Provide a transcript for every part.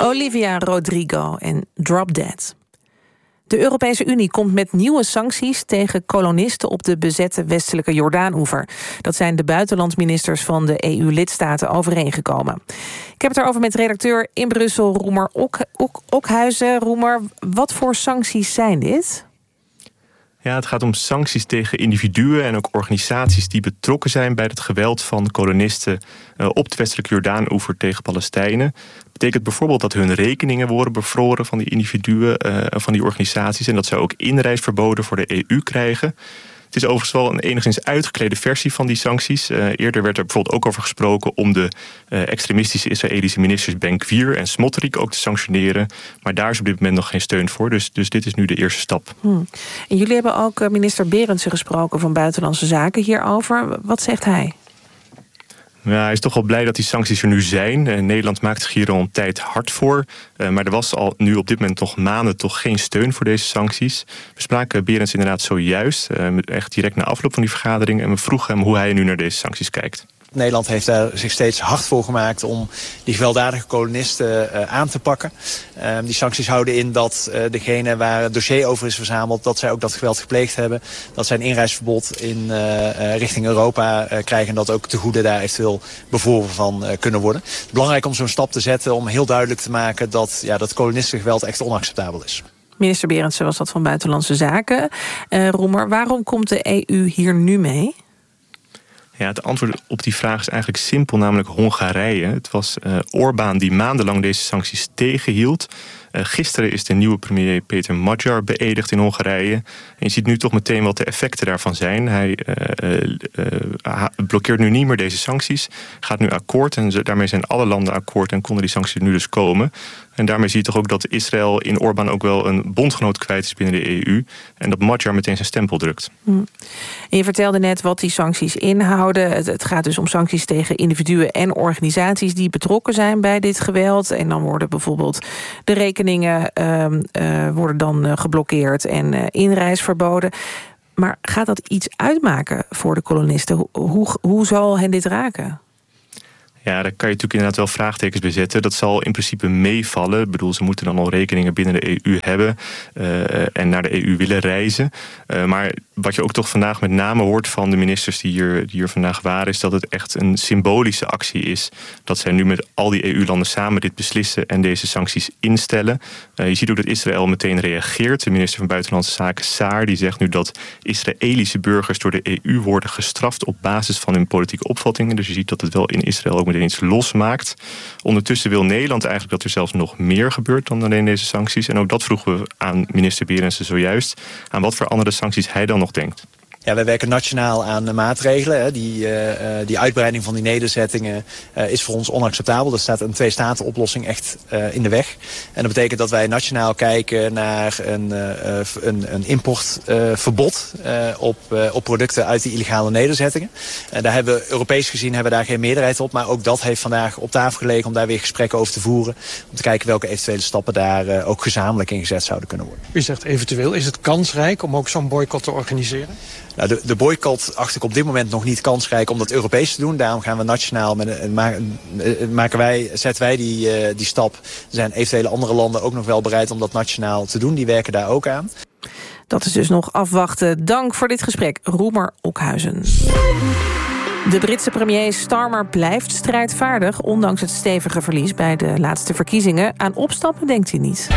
Olivia Rodrigo en Drop Dead. De Europese Unie komt met nieuwe sancties tegen kolonisten op de bezette westelijke Jordaanoever. Dat zijn de buitenlandsministers van de EU-lidstaten overeengekomen. Ik heb het erover met redacteur in Brussel, Roemer Okhuizen. Roemer, wat voor sancties zijn dit? Ja, het gaat om sancties tegen individuen en ook organisaties die betrokken zijn bij het geweld van kolonisten op de westelijke Jordaanoever tegen Palestijnen. Dat betekent bijvoorbeeld dat hun rekeningen worden bevroren van die individuen, van die organisaties, en dat ze ook inreisverboden voor de EU krijgen. Het is overigens wel een enigszins uitgeklede versie van die sancties. Eerder werd er bijvoorbeeld ook over gesproken om de extremistische Israëlische ministers Ben-Gvir en Smotrich ook te sanctioneren. Maar daar is op dit moment nog geen steun voor. Dus dit is nu de eerste stap. En jullie hebben ook minister Berendsen gesproken van Buitenlandse Zaken hierover. Wat zegt hij? Ja, hij is toch wel blij dat die sancties er nu zijn. Nederland maakt zich hier al een tijd hard voor. Maar er was al nu op dit moment nog maanden toch geen steun voor deze sancties. We spraken Berends inderdaad zojuist, echt direct na afloop van die vergadering. En we vroegen hem hoe hij nu naar deze sancties kijkt. Nederland heeft daar zich steeds hard voor gemaakt om die gewelddadige kolonisten aan te pakken. Die sancties houden in dat degene waar het dossier over is verzameld, dat zij ook dat geweld gepleegd hebben. Dat zij een inreisverbod richting Europa krijgen en dat ook tegoeden daar eventueel bevroren van kunnen worden. Het is belangrijk om zo'n stap te zetten om heel duidelijk te maken dat dat kolonistengeweld echt onacceptabel is. Minister Berendsen was dat van Buitenlandse Zaken. Roemer, waarom komt de EU hier nu mee? Ja, het antwoord op die vraag is eigenlijk simpel, namelijk Hongarije. Het was Orbán die maandenlang deze sancties tegenhield. Gisteren is de nieuwe premier Peter Magyar beëdigd in Hongarije. En je ziet nu toch meteen wat de effecten daarvan zijn. Hij blokkeert nu niet meer deze sancties, gaat nu akkoord. En daarmee zijn alle landen akkoord en konden die sancties nu dus komen. En daarmee zie je toch ook dat Israël in Orbán ook wel een bondgenoot kwijt is binnen de EU. En dat Magyar meteen zijn stempel drukt. En je vertelde net wat die sancties inhouden. Het gaat dus om sancties tegen individuen en organisaties die betrokken zijn bij dit geweld. En dan worden bijvoorbeeld de rekeningen worden dan geblokkeerd en inreis verboden. Maar gaat dat iets uitmaken voor de kolonisten? Hoe zal hen dit raken? Ja, daar kan je natuurlijk inderdaad wel vraagtekens bij zetten. Dat zal in principe meevallen. Ik bedoel, ze moeten dan al rekeningen binnen de EU hebben en naar de EU willen reizen. Maar wat je ook toch vandaag met name hoort van de ministers die hier vandaag waren, is dat het echt een symbolische actie is. Dat zij nu met al die EU-landen samen dit beslissen en deze sancties instellen. Je ziet ook dat Israël meteen reageert. De minister van Buitenlandse Zaken, Saar, die zegt nu dat Israëlische burgers door de EU worden gestraft op basis van hun politieke opvattingen. Dus je ziet dat het wel in Israël ook meteen iets losmaakt. Ondertussen wil Nederland eigenlijk dat er zelfs nog meer gebeurt dan alleen deze sancties. En ook dat vroegen we aan minister Berendsen zojuist. Aan wat voor andere sancties hij dan nog denkt. Ja, wij werken nationaal aan maatregelen. Die uitbreiding van die nederzettingen is voor ons onacceptabel. Er staat een twee-staten-oplossing echt in de weg. En dat betekent dat wij nationaal kijken naar een importverbod op producten uit die illegale nederzettingen. Daar hebben we Europees gezien daar geen meerderheid op. Maar ook dat heeft vandaag op tafel gelegen om daar weer gesprekken over te voeren. Om te kijken welke eventuele stappen daar ook gezamenlijk in gezet zouden kunnen worden. U zegt eventueel, is het kansrijk om ook zo'n boycott te organiseren? Nou, de boycott acht ik op dit moment nog niet kansrijk om dat Europees te doen. Daarom gaan we nationaal zetten wij die stap. Er zijn eventuele andere landen ook nog wel bereid om dat nationaal te doen. Die werken daar ook aan. Dat is dus nog afwachten. Dank voor dit gesprek, Roemer Okhuizen. De Britse premier Starmer blijft strijdvaardig, ondanks het stevige verlies bij de laatste verkiezingen. Aan opstappen denkt hij niet.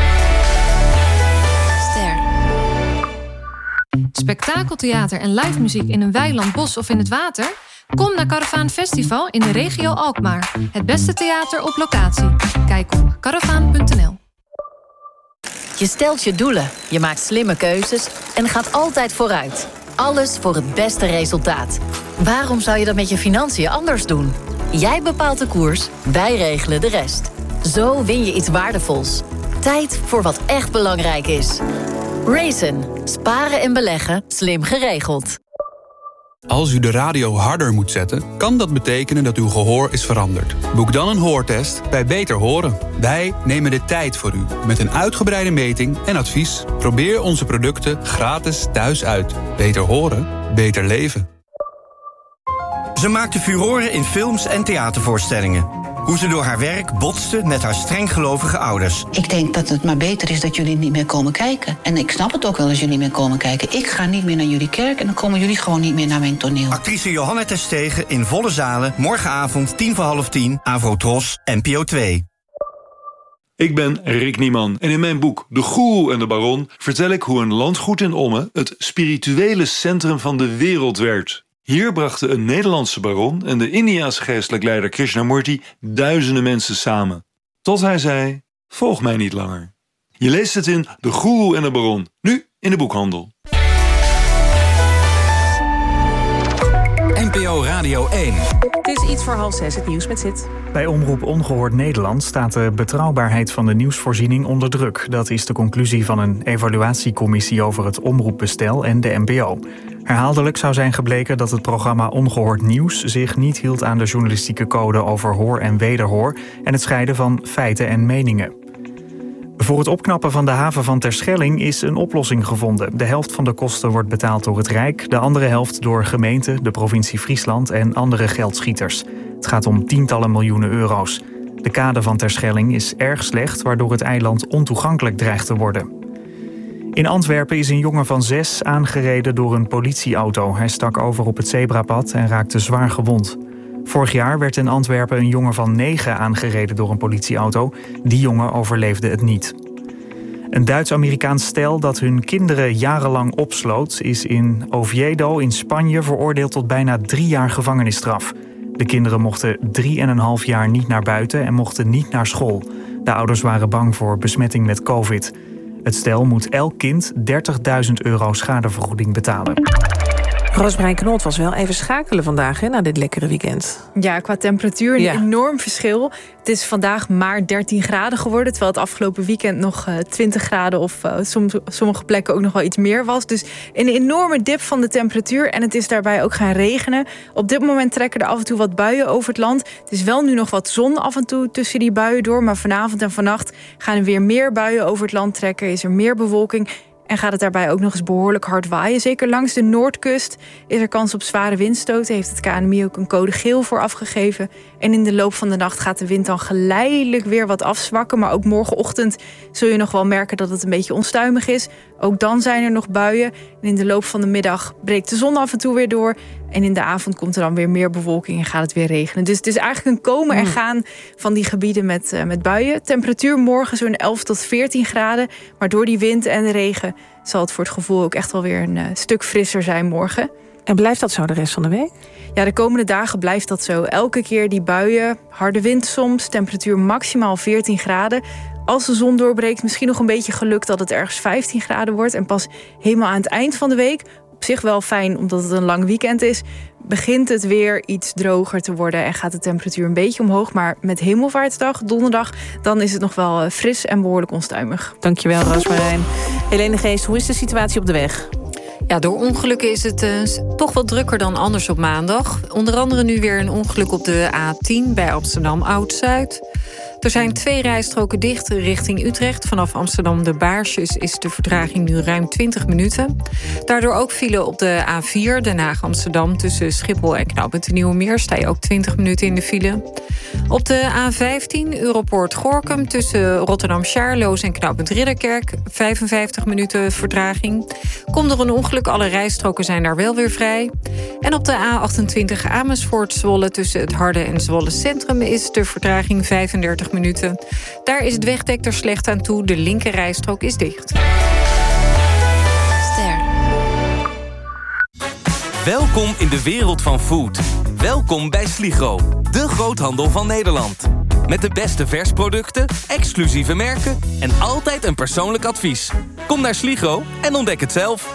Spektakeltheater en live muziek in een weiland, bos of in het water? Kom naar Caravaan Festival in de regio Alkmaar. Het beste theater op locatie. Kijk op caravaan.nl. Je stelt je doelen, je maakt slimme keuzes en gaat altijd vooruit. Alles voor het beste resultaat. Waarom zou je dat met je financiën anders doen? Jij bepaalt de koers, wij regelen de rest. Zo win je iets waardevols. Tijd voor wat echt belangrijk is. Raisin. Sparen en beleggen. Slim geregeld. Als u de radio harder moet zetten, kan dat betekenen dat uw gehoor is veranderd. Boek dan een hoortest bij Beter Horen. Wij nemen de tijd voor u met een uitgebreide meting en advies. Probeer onze producten gratis thuis uit. Beter horen, beter leven. Ze maakte furoren in films en theatervoorstellingen. Hoe ze door haar werk botste met haar strenggelovige ouders. Ik denk dat het maar beter is dat jullie niet meer komen kijken. En ik snap het ook wel als jullie niet meer komen kijken. Ik ga niet meer naar jullie kerk en dan komen jullie gewoon niet meer naar mijn toneel. Actrice Johanna Terstegen in volle zalen. Morgenavond 10:45, Avro-Tros, NPO 2. Ik ben Rick Nieman en in mijn boek De Goeroe en de Baron vertel ik hoe een landgoed in Ommen het spirituele centrum van de wereld werd. Hier brachten een Nederlandse baron en de Indiase geestelijk leider Krishnamurti duizenden mensen samen. Tot hij zei, volg mij niet langer. Je leest het in De Goeroe en de Baron, nu in de boekhandel. NPO Radio 1. Het is iets voor 5:30, het nieuws met Zit. Bij Omroep Ongehoord Nederland staat de betrouwbaarheid van de nieuwsvoorziening onder druk. Dat is de conclusie van een evaluatiecommissie over het omroepbestel en de NPO. Herhaaldelijk zou zijn gebleken dat het programma Ongehoord Nieuws zich niet hield aan de journalistieke code over hoor en wederhoor en het scheiden van feiten en meningen. Voor het opknappen van de haven van Terschelling is een oplossing gevonden. De helft van de kosten wordt betaald door het Rijk, de andere helft door gemeenten, de provincie Friesland en andere geldschieters. Het gaat om tientallen miljoenen euro's. De kade van Terschelling is erg slecht, waardoor het eiland ontoegankelijk dreigt te worden. In Antwerpen is een jongen van 6 aangereden door een politieauto. Hij stak over op het zebrapad en raakte zwaar gewond. Vorig jaar werd in Antwerpen een jongen van 9 aangereden door een politieauto. Die jongen overleefde het niet. Een Duits-Amerikaans stel dat hun kinderen jarenlang opsloot is in Oviedo in Spanje veroordeeld tot bijna 3 jaar gevangenisstraf. De kinderen mochten 3,5 jaar niet naar buiten en mochten niet naar school. De ouders waren bang voor besmetting met COVID. Het stel moet elk kind 30.000 euro schadevergoeding betalen. Roosmarijn Knot was wel even schakelen vandaag, hè, na dit lekkere weekend. Ja, qua temperatuur een enorm verschil. Het is vandaag maar 13 graden geworden, terwijl het afgelopen weekend nog 20 graden of sommige plekken ook nog wel iets meer was. Dus een enorme dip van de temperatuur en het is daarbij ook gaan regenen. Op dit moment trekken er af en toe wat buien over het land. Het is wel nu nog wat zon af en toe tussen die buien door, maar vanavond en vannacht gaan er weer meer buien over het land trekken. Is er meer bewolking. En gaat het daarbij ook nog eens behoorlijk hard waaien. Zeker langs de noordkust is er kans op zware windstoten. Heeft het KNMI ook een code geel voor afgegeven. En in de loop van de nacht gaat de wind dan geleidelijk weer wat afzwakken. Maar ook morgenochtend zul je nog wel merken dat het een beetje onstuimig is. Ook dan zijn er nog buien. En in de loop van de middag breekt de zon af en toe weer door. En in de avond komt er dan weer meer bewolking en gaat het weer regenen. Dus het is eigenlijk een komen en gaan van die gebieden met buien. Temperatuur morgen zo'n 11 tot 14 graden. Maar door die wind en de regen zal het voor het gevoel ook echt wel weer een stuk frisser zijn morgen. En blijft dat zo de rest van de week? Ja, de komende dagen blijft dat zo. Elke keer die buien, harde wind soms, temperatuur maximaal 14 graden. Als de zon doorbreekt, misschien nog een beetje geluk dat het ergens 15 graden wordt. En pas helemaal aan het eind van de week, op zich wel fijn omdat het een lang weekend is, begint het weer iets droger te worden en gaat de temperatuur een beetje omhoog. Maar met Hemelvaartsdag, donderdag, dan is het nog wel fris en behoorlijk onstuimig. Dankjewel, Roosmarijn. Helene Geest, hoe is de situatie op de weg? Ja, door ongelukken is het toch wat drukker dan anders op maandag. Onder andere nu weer een ongeluk op de A10 bij Amsterdam Oud-Zuid. Er zijn 2 rijstroken dicht richting Utrecht. Vanaf Amsterdam de Baarsjes is de vertraging nu ruim 20 minuten. Daardoor ook file op de A4 Den Haag-Amsterdam tussen Schiphol en Knooppunt de Nieuwe Meer. Sta je ook 20 minuten in de file. Op de A15 Europoort-Gorinchem tussen Rotterdam-Sjaarloos en Knooppunt Ridderkerk 55 minuten vertraging. Komt door een ongeluk, alle rijstroken zijn daar wel weer vrij. En op de A28 Amersfoort-Zwolle tussen het Harde en Zwolle Centrum is de vertraging 35 minuten. Daar is het wegdek er slecht aan toe. De linker rijstrook is dicht. Welkom in de wereld van food. Welkom bij Sligro, de groothandel van Nederland. Met de beste versproducten, exclusieve merken en altijd een persoonlijk advies. Kom naar Sligro en ontdek het zelf.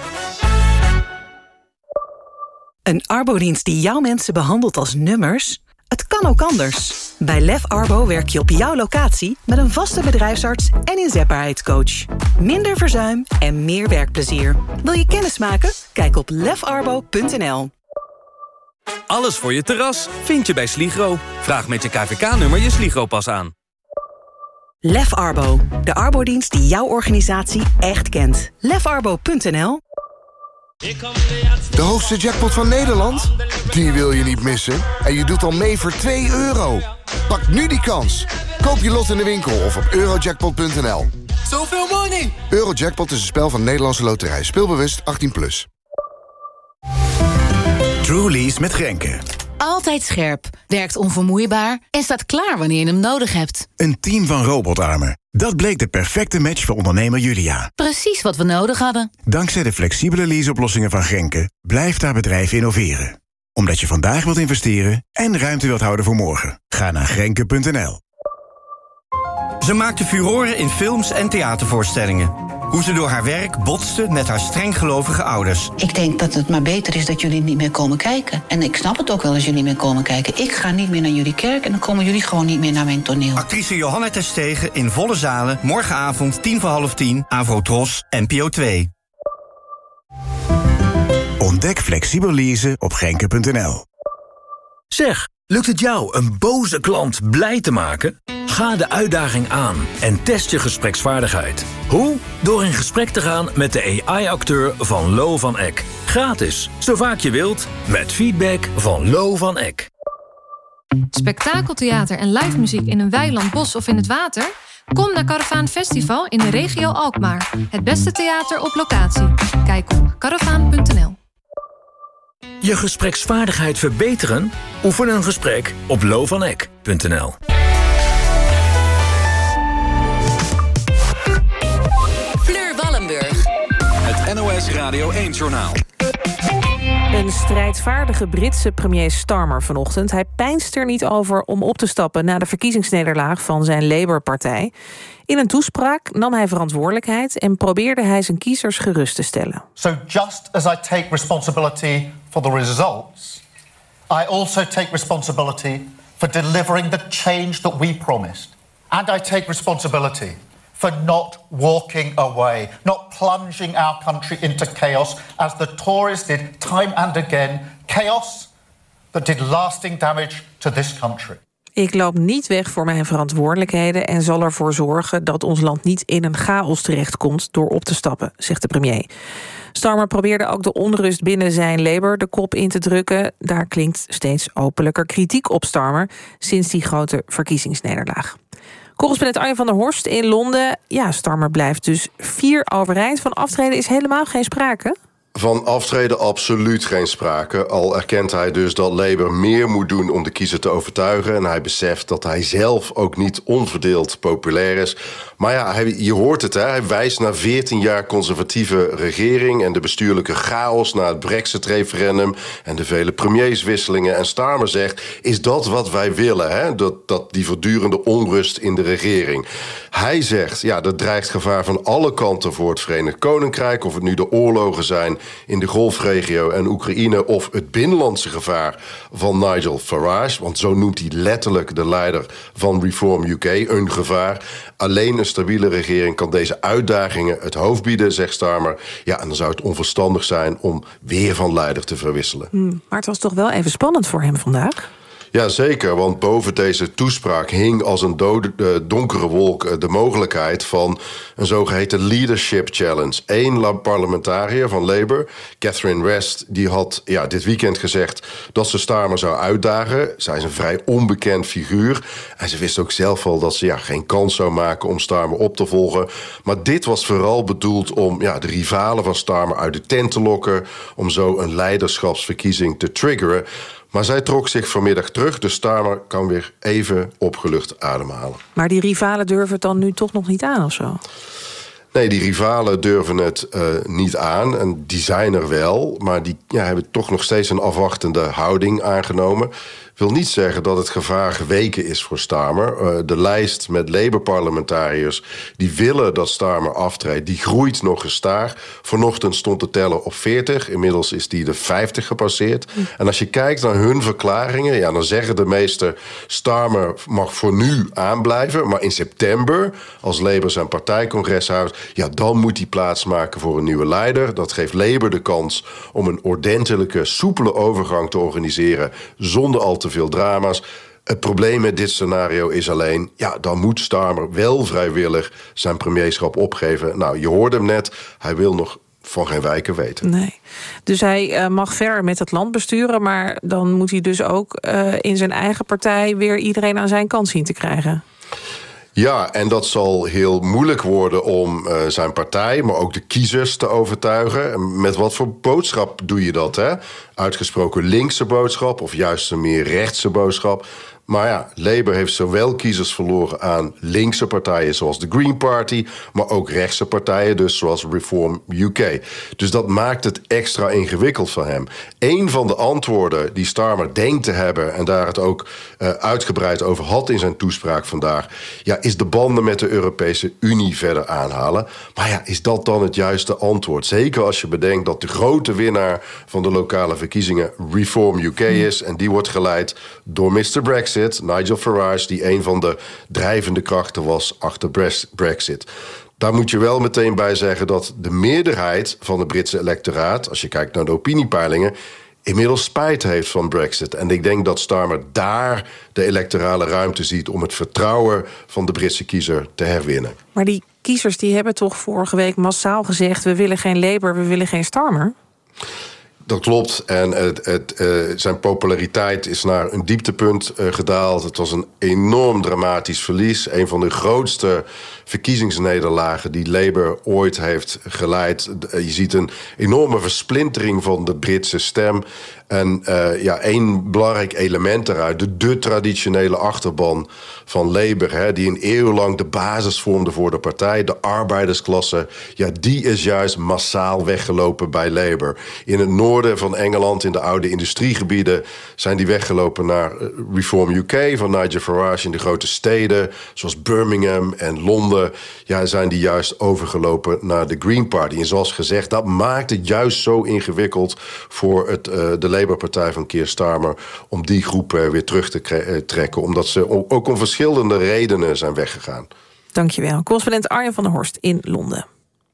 Een arbodienst die jouw mensen behandelt als nummers? Het kan ook anders. Bij Lef Arbo werk je op jouw locatie met een vaste bedrijfsarts en inzetbaarheidscoach. Minder verzuim en meer werkplezier. Wil je kennis maken? Kijk op lefarbo.nl. Alles voor je terras vind je bij Sligro. Vraag met je KVK-nummer je Sligro-pas aan. Lef Arbo, de arbodienst die jouw organisatie echt kent. Lefarbo.nl. De hoogste jackpot van Nederland? Die wil je niet missen. En je doet al mee voor €2. Pak nu die kans. Koop je lot in de winkel of op eurojackpot.nl. Zoveel money! Eurojackpot is een spel van Nederlandse Loterij. Speelbewust 18+. Truly's met Grenke. Altijd scherp, werkt onvermoeibaar en staat klaar wanneer je hem nodig hebt. Een team van robotarmen. Dat bleek de perfecte match voor ondernemer Julia. Precies wat we nodig hadden. Dankzij de flexibele leaseoplossingen van Grenke blijft haar bedrijf innoveren. Omdat je vandaag wilt investeren en ruimte wilt houden voor morgen. Ga naar grenke.nl. Ze maakte furoren in films en theatervoorstellingen. Hoe ze door haar werk botste met haar strenggelovige ouders. Ik denk dat het maar beter is dat jullie niet meer komen kijken. En ik snap het ook wel als jullie niet meer komen kijken. Ik ga niet meer naar jullie kerk en dan komen jullie gewoon niet meer naar mijn toneel. Actrice Johanna Terstegen in volle zalen. Morgenavond 10:45, Avro-Tros, NPO 2. Ontdek flexibel leasen op grenke.nl. Zeg, lukt het jou een boze klant blij te maken? Ga de uitdaging aan en test je gespreksvaardigheid. Hoe? Door in gesprek te gaan met de AI-acteur van Lo van Eck. Gratis, zo vaak je wilt, met feedback van Lo van Eck. Spektakeltheater en live muziek in een weiland, bos of in het water? Kom naar Caravaan Festival in de regio Alkmaar. Het beste theater op locatie. Kijk op caravaan.nl. Je gespreksvaardigheid verbeteren? Oefen een gesprek op lovaneck.nl. Fleur Wallenburg. Het NOS Radio 1-journaal. Een strijdvaardige Britse premier Starmer vanochtend. Hij peinst er niet over om op te stappen na de verkiezingsnederlaag van zijn Labour-partij. In een toespraak nam hij verantwoordelijkheid en probeerde hij zijn kiezers gerust te stellen. So just as I take responsibility for the results, I also take responsibility for delivering the change that we promised. And I take responsibility for not walking away, not plunging our country into chaos as the Tories did time and again. Chaos that did lasting damage to this country. Ik loop niet weg voor mijn verantwoordelijkheden en zal ervoor zorgen dat ons land niet in een chaos terechtkomt door op te stappen, zegt de premier. Starmer probeerde ook de onrust binnen zijn Labour de kop in te drukken. Daar klinkt steeds openlijker kritiek op Starmer sinds die grote verkiezingsnederlaag. Correspondent Arjen van der Horst in Londen. Ja, Starmer blijft dus 4 overeind. Van aftreden is helemaal geen sprake. Van aftreden absoluut geen sprake. Al erkent hij dus dat Labour meer moet doen om de kiezer te overtuigen. En hij beseft dat hij zelf ook niet onverdeeld populair is. Maar ja, je hoort het, hè? Hij wijst naar 14 jaar conservatieve regering en de bestuurlijke chaos na het Brexit-referendum en de vele premierswisselingen. En Starmer zegt, is dat wat wij willen, hè? Dat die voortdurende onrust in de regering. Hij zegt, ja, er dreigt gevaar van alle kanten voor het Verenigd Koninkrijk, of het nu de oorlogen zijn in de Golfregio en Oekraïne of het binnenlandse gevaar van Nigel Farage, want zo noemt hij letterlijk de leider van Reform UK, een gevaar. Alleen een stabiele regering kan deze uitdagingen het hoofd bieden, zegt Starmer. Ja, en dan zou het onverstandig zijn om weer van leider te verwisselen. Maar het was toch wel even spannend voor hem vandaag? Ja, zeker, want boven deze toespraak hing als een donkere wolk de mogelijkheid van een zogeheten leadership challenge. 1 parlementariër van Labour, Catherine West, die had dit weekend gezegd dat ze Starmer zou uitdagen. Zij is een vrij onbekend figuur en ze wist ook zelf al dat ze geen kans zou maken om Starmer op te volgen. Maar dit was vooral bedoeld om de rivalen van Starmer uit de tent te lokken, om zo een leiderschapsverkiezing te triggeren. Maar zij trok zich vanmiddag terug, dus Starmer kan weer even opgelucht ademhalen. Maar die rivalen durven het dan nu toch nog niet aan of zo? Nee, die rivalen durven het niet aan. En die zijn er wel, maar die hebben toch nog steeds een afwachtende houding aangenomen. Wil niet zeggen dat het gevaar geweken is voor Starmer. De lijst met Labour-parlementariërs die willen dat Starmer aftreedt, die groeit nog gestaag. Vanochtend stond de teller op 40. Inmiddels is die de 50 gepasseerd. En als je kijkt naar hun verklaringen, dan zeggen de meesten Starmer mag voor nu aanblijven. Maar in september, als Labour zijn partijcongres houdt, dan moet hij plaatsmaken voor een nieuwe leider. Dat geeft Labour de kans om een ordentelijke, soepele overgang te organiseren zonder al te veel drama's. Het probleem met dit scenario is alleen, dan moet Starmer wel vrijwillig zijn premierschap opgeven. Nou, je hoorde hem net, hij wil nog van geen wijken weten. Nee. Dus hij mag verder met het land besturen, maar dan moet hij dus ook in zijn eigen partij weer iedereen aan zijn kant zien te krijgen. Ja, en dat zal heel moeilijk worden om zijn partij, maar ook de kiezers te overtuigen. Met wat voor boodschap doe je dat, hè? Uitgesproken linkse boodschap of juist een meer rechtse boodschap. Maar ja, Labour heeft zowel kiezers verloren aan linkse partijen zoals de Green Party, maar ook rechtse partijen, dus zoals Reform UK. Dus dat maakt het extra ingewikkeld voor hem. Een van de antwoorden die Starmer denkt te hebben, en daar het ook uitgebreid over had in zijn toespraak vandaag, ja, is de banden met de Europese Unie verder aanhalen. Maar ja, is dat dan het juiste antwoord? Zeker als je bedenkt dat de grote winnaar van de lokale verkiezingen Reform UK is, en die wordt geleid door Mr. Brexit, Nigel Farage, die een van de drijvende krachten was achter Brexit. Daar moet je wel meteen bij zeggen dat de meerderheid van het Britse electoraat, als je kijkt naar de opiniepeilingen, inmiddels spijt heeft van Brexit. En ik denk dat Starmer daar de electorale ruimte ziet om het vertrouwen van de Britse kiezer te herwinnen. Maar die kiezers die hebben toch vorige week massaal gezegd, we willen geen Labour, we willen geen Starmer? Dat klopt. En zijn populariteit is naar een dieptepunt gedaald. Het was een enorm dramatisch verlies. Een van de grootste verkiezingsnederlagen die Labour ooit heeft geleid. Je ziet een enorme versplintering van de Britse stem. En één belangrijk element daaruit, de traditionele achterban van Labour, hè, die een eeuw lang de basis vormde voor de partij, de arbeidersklasse, ja, die is juist massaal weggelopen bij Labour. In het noorden van Engeland, in de oude industriegebieden, zijn die weggelopen naar Reform UK van Nigel Farage. In de grote steden, zoals Birmingham en Londen, ja, zijn die juist overgelopen naar de Green Party. En zoals gezegd, dat maakt het juist zo ingewikkeld voor de Labour-partij van Keir Starmer om die groep weer terug te trekken, omdat ze ook om verschillende redenen zijn weggegaan. Dankjewel. Correspondent Arjen van der Horst in Londen.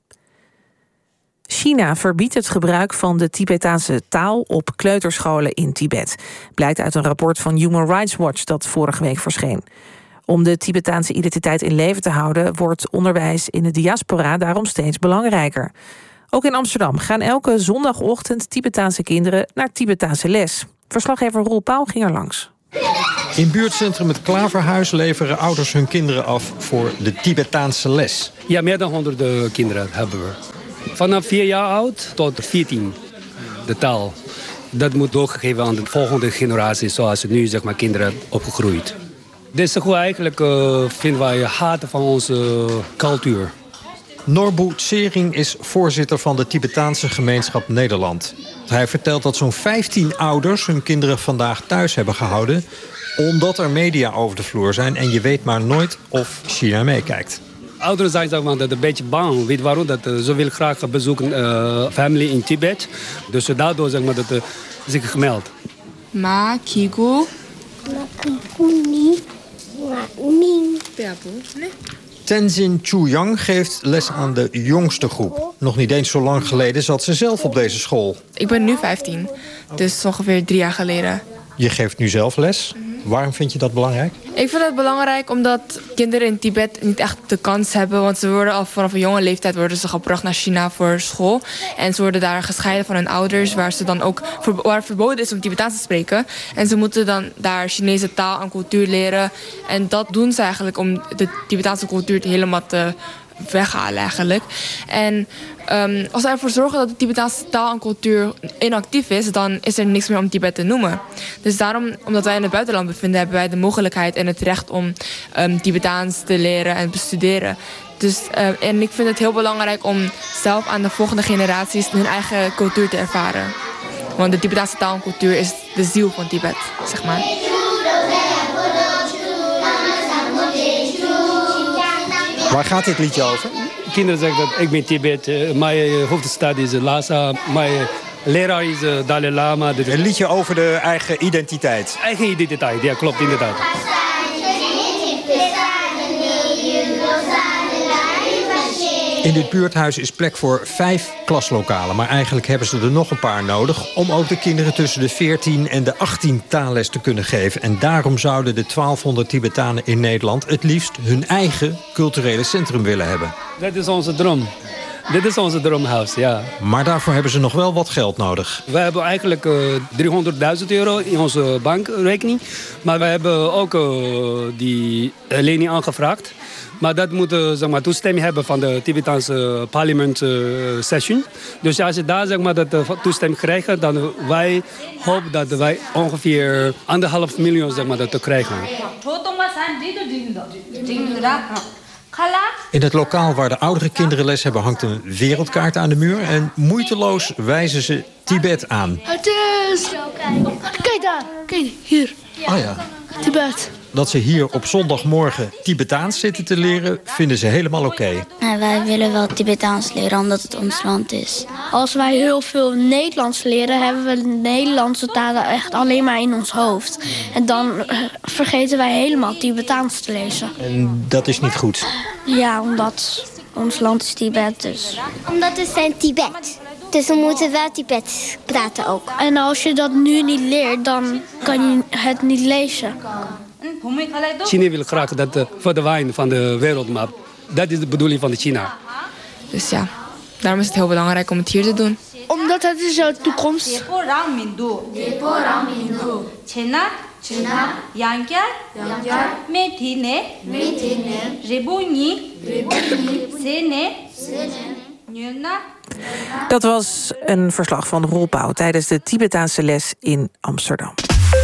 China verbiedt het gebruik van de Tibetaanse taal op kleuterscholen in Tibet. Blijkt uit een rapport van Human Rights Watch dat vorige week verscheen. Om de Tibetaanse identiteit in leven te houden wordt onderwijs in de diaspora daarom steeds belangrijker. Ook in Amsterdam gaan elke zondagochtend Tibetaanse kinderen naar Tibetaanse les. Verslaggever Roel Pauw ging er langs. In buurtcentrum Het Klaverhuis leveren ouders hun kinderen af voor de Tibetaanse les. Ja, meer dan 100 kinderen hebben we. Vanaf 4 jaar oud tot 14, de taal. Dat moet doorgegeven aan de volgende generatie, zoals nu kinderen opgegroeid. Dit is goed eigenlijk, vinden wij haat van onze cultuur. Norbu Tsering is voorzitter van de Tibetaanse gemeenschap Nederland. Hij vertelt dat zo'n 15 ouders hun kinderen vandaag thuis hebben gehouden, omdat er media over de vloer zijn en je weet maar nooit of China meekijkt. Ouderen zijn een beetje bang. Weet waarom? Dat ze willen graag bezoeken familie in Tibet. Dus daardoor dat zich gemeld. Ma Kigo. Tenzin Chuyang geeft les aan de jongste groep. Nog niet eens zo lang geleden zat ze zelf op deze school. Ik ben nu 15, dus ongeveer 3 jaar geleden. Je geeft nu zelf les. Waarom vind je dat belangrijk? Ik vind het belangrijk omdat kinderen in Tibet niet echt de kans hebben. Want ze worden al vanaf een jonge leeftijd worden ze gebracht naar China voor school. En ze worden daar gescheiden van hun ouders, waar ze dan ook waar verboden is om Tibetaans te spreken. En ze moeten dan daar Chinese taal en cultuur leren. En dat doen ze eigenlijk om de Tibetaanse cultuur helemaal te weghalen eigenlijk. En als we ervoor zorgen dat de Tibetaanse taal en cultuur inactief is, dan is er niks meer om Tibet te noemen. Dus daarom, omdat wij in het buitenland bevinden, hebben wij de mogelijkheid en het recht om Tibetaans te leren en te bestuderen. Dus, en ik vind het heel belangrijk om zelf aan de volgende generaties hun eigen cultuur te ervaren. Want de Tibetaanse taal en cultuur is de ziel van Tibet, zeg maar. Waar gaat dit liedje over? Kinderen zeggen dat ik ben Tibet. Mijn hoofdstad is Lhasa. Mijn leraar is Dalai Lama. Een liedje over de eigen identiteit. Eigen identiteit, ja, klopt inderdaad. In dit buurthuis is plek voor 5 klaslokalen. Maar eigenlijk hebben ze er nog een paar nodig om ook de kinderen tussen de 14 en de 18 taalles te kunnen geven. En daarom zouden de 1200 Tibetanen in Nederland het liefst hun eigen culturele centrum willen hebben. Dat is onze droom. Dit is onze droomhuis, ja. Maar daarvoor hebben ze nog wel wat geld nodig. We hebben eigenlijk €300.000 in onze bankrekening. Maar we hebben ook die lening aangevraagd. Maar dat moet toestemming hebben van de Tibetaanse parlement session. Dus als je daar dat toestemming krijgt, dan wij hopen dat wij ongeveer 1,5 miljoen dat te krijgen. In het lokaal waar de oudere kinderen les hebben hangt een wereldkaart aan de muur. En moeiteloos wijzen ze Tibet aan. Het is... Kijk daar, kijk hier. Oh ja. Tibet. Dat ze hier op zondagmorgen Tibetaans zitten te leren, vinden ze helemaal oké. Wij willen wel Tibetaans leren, omdat het ons land is. Als wij heel veel Nederlands leren, hebben we de Nederlandse talen echt alleen maar in ons hoofd. En dan vergeten wij helemaal Tibetaans te lezen. En dat is niet goed? Ja, omdat ons land is Tibet dus. Omdat we zijn Tibet. Dus we moeten wel Tibets praten ook. En als je dat nu niet leert, dan kan je het niet lezen. China wil graag dat verdwijnen van de wereldmap. Dat is de bedoeling van China. Dus ja, daarom is het heel belangrijk om het hier te doen. Omdat het is jouw toekomst. Dat was een verslag van Roel Pauw tijdens de Tibetaanse les in Amsterdam.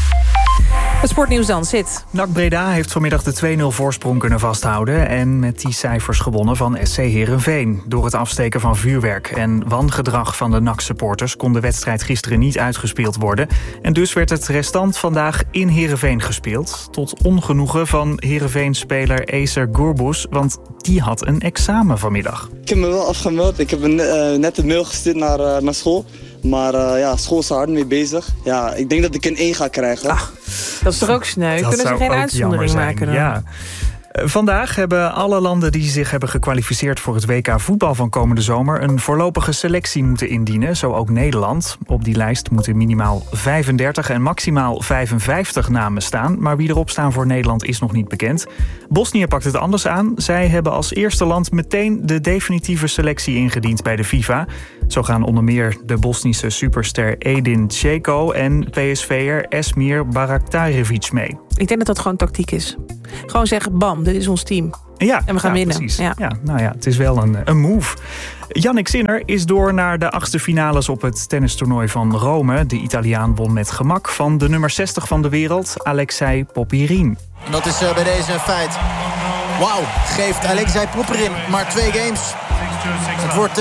Het sportnieuws dan, Sid. NAC Breda heeft vanmiddag de 2-0 voorsprong kunnen vasthouden en met die cijfers gewonnen van SC Heerenveen. Door het afsteken van vuurwerk en wangedrag van de NAC-supporters kon de wedstrijd gisteren niet uitgespeeld worden. En dus werd het restant vandaag in Heerenveen gespeeld. Tot ongenoegen van Heerenveen-speler Acer Gourbous, want die had een examen vanmiddag. Ik heb me wel afgemeld. Ik heb net een mail gestuurd naar school. Maar school is er hard mee bezig. Ja, ik denk dat ik een 1 ga krijgen. Ach, dat is toch ook sneu? Kunnen ze geen uitzondering maken dan? Ja. Vandaag hebben alle landen die zich hebben gekwalificeerd voor het WK voetbal van komende zomer een voorlopige selectie moeten indienen, zo ook Nederland. Op die lijst moeten minimaal 35 en maximaal 55 namen staan, maar wie erop staan voor Nederland is nog niet bekend. Bosnië pakt het anders aan. Zij hebben als eerste land meteen de definitieve selectie ingediend bij de FIFA. Zo gaan onder meer de Bosnische superster Edin Dzeko en PSV'er Esmir Baraktarevic mee. Ik denk dat dat gewoon tactiek is. Gewoon zeggen, bam, dit is ons team. Ja, en we gaan winnen. Precies. Ja, het is wel een move. Jannik Sinner is door naar de 8e finales op het tennistoernooi van Rome. De Italiaan won met gemak van de nummer 60 van de wereld, Alexei Popyrin. En dat is bij deze een feit. Wauw, geeft Alexei Popyrin maar 2 games. Het wordt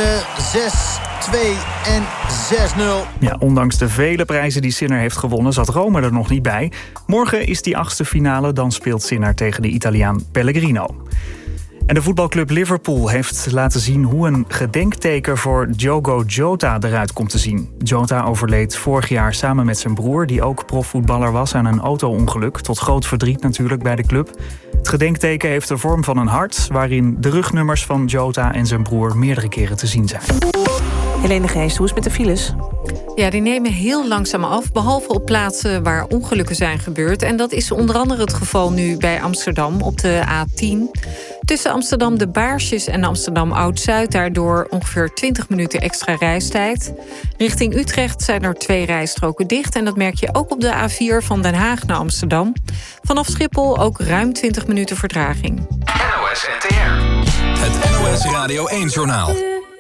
6-2 en 6-0. Ja, ondanks de vele prijzen die Sinner heeft gewonnen, zat Rome er nog niet bij. Morgen is die 8e finale, dan speelt Sinner tegen de Italiaan Pellegrino. En de voetbalclub Liverpool heeft laten zien hoe een gedenkteken voor Diogo Jota eruit komt te zien. Jota overleed vorig jaar samen met zijn broer, die ook profvoetballer was, aan een auto-ongeluk. Tot groot verdriet natuurlijk bij de club. Het gedenkteken heeft de vorm van een hart, waarin de rugnummers van Jota en zijn broer meerdere keren te zien zijn. Helene Geest, hoe is het met de files? Ja, die nemen heel langzaam af, behalve op plaatsen waar ongelukken zijn gebeurd. En dat is onder andere het geval nu bij Amsterdam op de A10. Tussen Amsterdam de Baarsjes en Amsterdam Oud-Zuid, daardoor ongeveer 20 minuten extra reistijd. Richting Utrecht zijn er 2 rijstroken dicht en dat merk je ook op de A4 van Den Haag naar Amsterdam. Vanaf Schiphol ook ruim 20 minuten vertraging. NOS NTR. Het NOS Radio 1-journaal.